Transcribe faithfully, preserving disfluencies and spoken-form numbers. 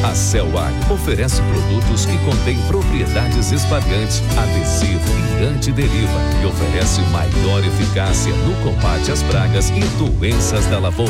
A Celag oferece produtos que contêm propriedades espalhantes, adesivo e antideriva e oferece maior eficácia no combate às pragas e doenças da lavoura.